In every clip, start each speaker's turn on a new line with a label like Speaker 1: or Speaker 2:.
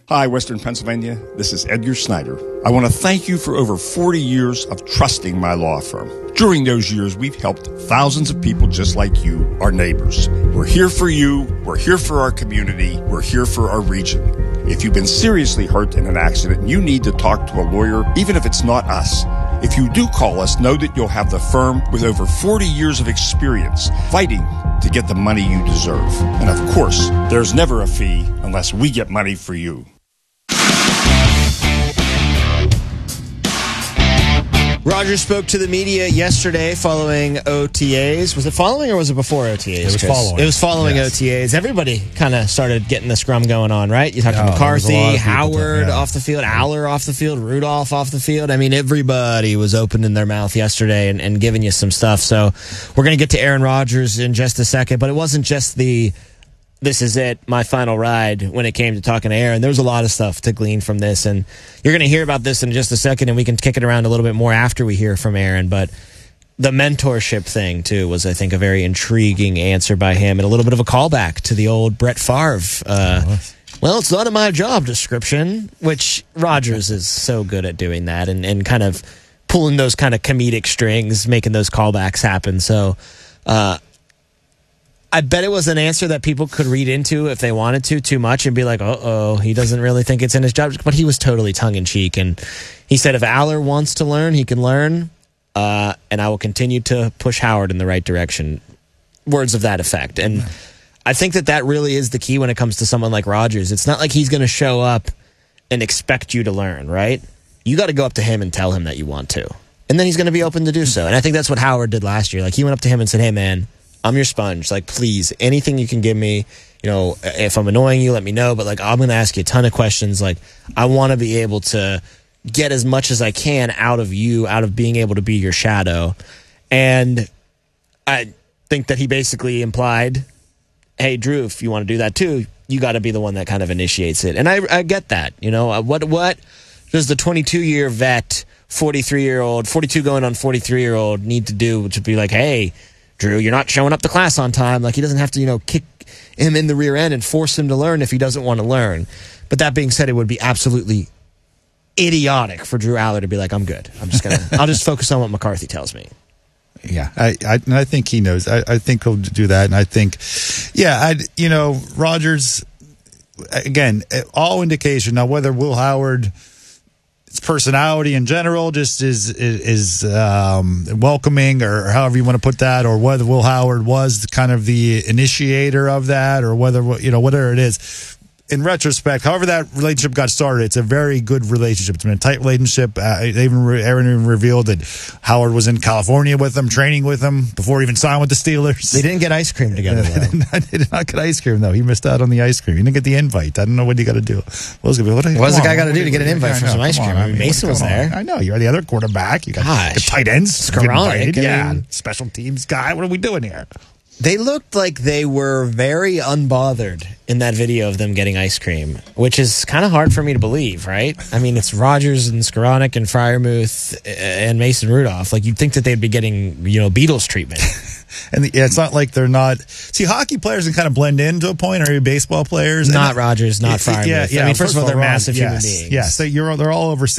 Speaker 1: Hi, Western Pennsylvania. This is Edgar Snyder. I want to thank you for over 40 years of trusting my law firm. During those years, we've helped thousands of people just like you, our neighbors. We're here for you. We're here for our community. We're here for our region. If you've been seriously hurt in an accident, you need to talk to a lawyer, even if it's not us. If you do call us, know that you'll have the firm with over 40 years of experience fighting to get the money you deserve. And of course, there's never a fee unless we get money for you.
Speaker 2: Rodgers spoke to the media yesterday following OTAs. Was it following or was it before OTAs?
Speaker 3: It was
Speaker 2: Chris?
Speaker 3: following.
Speaker 2: It was following
Speaker 3: yes.
Speaker 2: OTAs. Everybody kind of started getting the scrum going on, right? You talked to McCarthy, Howard off the field, Aller off the field, Rudolph off the field. I mean, everybody was opening their mouth yesterday and giving you some stuff. So we're going to get to Aaron Rodgers in just a second, but it wasn't just this is it, my final ride when it came to talking to Aaron. There was a lot of stuff to glean from this, and you're going to hear about this in just a second, and we can kick it around a little bit more after we hear from Aaron. But the mentorship thing, too, was, I think, a very intriguing answer by him and a little bit of a callback to the old Brett Favre. Well, it's not in my job description, which Rodgers is so good at doing that and kind of pulling those kind of comedic strings, making those callbacks happen. So, I bet it was an answer that people could read into if they wanted to too much and be like, uh-oh, he doesn't really think it's in his job. But he was totally tongue-in-cheek. And he said if Aller wants to learn, he can learn, and I will continue to push Howard in the right direction. Words of that effect. And I think that really is the key when it comes to someone like Rodgers. It's not like he's going to show up and expect you to learn, right? You got to go up to him and tell him that you want to. And then he's going to be open to do so. And I think that's what Howard did last year. Like, he went up to him and said, hey, man, I'm your sponge. Like, please, anything you can give me, if I'm annoying you, let me know. But, like, I'm going to ask you a ton of questions. Like, I want to be able to get as much as I can out of you, out of being able to be your shadow. And I think that he basically implied, hey, Drew, if you want to do that too, you got to be the one that kind of initiates it. And I get that. What does the 22-year vet, 43-year-old, 42 going on 43-year-old need to do to be like, hey, Drew, you're not showing up to class on time. Like, he doesn't have to, kick him in the rear end and force him to learn if he doesn't want to learn. But that being said, it would be absolutely idiotic for Drew Aller to be like, I'm good. I'll just focus on what McCarthy tells me.
Speaker 3: Yeah, I think he knows. I think he'll do that. And I think, Rodgers, again, all indication. Now, whether Will Howard, his personality in general just is welcoming, or however you want to put that, or whether Will Howard was kind of the initiator of that, or whether, whatever it is. In retrospect, however that relationship got started, it's a very good relationship. It's been a tight relationship. Aaron even revealed that Howard was in California with them, training with them before he even signed with the Steelers.
Speaker 2: They didn't get ice cream together, though.
Speaker 3: They did not get ice cream, though. He missed out on the ice cream. He didn't get the invite. I don't know what you got to do. What was the guy
Speaker 2: got to do to get an invite for some ice cream? I mean, Mason was there.
Speaker 3: I know. You're the other quarterback. You got the tight ends.
Speaker 2: Skowronek.
Speaker 3: Special teams guy. What are we doing here?
Speaker 2: They looked like they were very unbothered in that video of them getting ice cream, which is kind of hard for me to believe, right? I mean, it's Rodgers and Skowronek and Freiermuth and Mason Rudolph. Like, you'd think that they'd be getting, Beatles treatment.
Speaker 3: And it's not like they're not. See, hockey players can kind of blend in to a point, or baseball players.
Speaker 2: Not Rodgers, not Freiermuth.
Speaker 3: Yeah,
Speaker 2: I mean, first of all, they're massive human beings.
Speaker 3: Yes, they're all over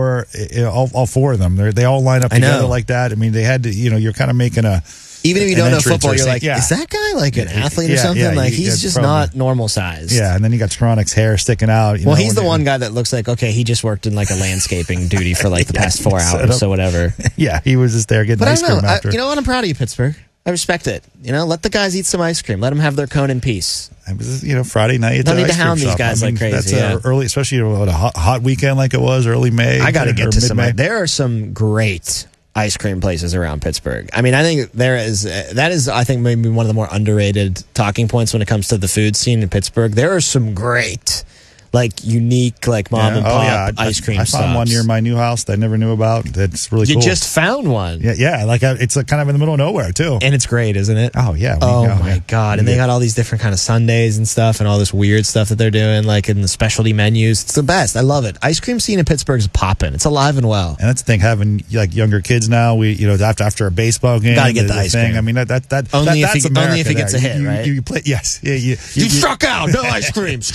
Speaker 3: 6'4", all four of them. They all line up together like that. I mean, they had to, you're kind of making a.
Speaker 2: Even if you don't know football, you're like, is that guy like an athlete or something? Yeah, like, he's just not normal size.
Speaker 3: Yeah, and then you got Skowronek's hair sticking out.
Speaker 2: Well, he's the one guy that looks like, okay, he just worked in like a landscaping duty for like the past 4 hours, so whatever.
Speaker 3: Yeah, he was just there getting ice cream after.
Speaker 2: You know what? I'm proud of you, Pittsburgh. I respect it. Let the guys eat some ice cream. Let them have their cone in peace.
Speaker 3: It was, Friday night at the ice cream shop.
Speaker 2: Don't need to hound these guys like crazy.
Speaker 3: That's early, especially a hot weekend like it was, early May.
Speaker 2: I got to get to some. There are some great ice cream places around Pittsburgh. I mean, I think that is I think maybe one of the more underrated talking points when it comes to the food scene in Pittsburgh. There are some great, like, unique, like, mom and pop ice cream stops.
Speaker 3: I found one near my new house that I never knew about. That's really cool.
Speaker 2: You just found one?
Speaker 3: Yeah, like it's kind of in the middle of nowhere too.
Speaker 2: And it's great, isn't it?
Speaker 3: Oh yeah.
Speaker 2: My God! And they got all these different kind of sundaes and stuff, and all this weird stuff that they're doing, like in the specialty menus. It's the best. I love it. Ice cream scene in Pittsburgh is popping. It's alive and well.
Speaker 3: And that's the thing. Having like younger kids now, we after a baseball game,
Speaker 2: got to get the ice cream.
Speaker 3: I mean
Speaker 2: only if it gets a hit, right?
Speaker 3: You play. Yes.
Speaker 2: You struck out. No ice cream.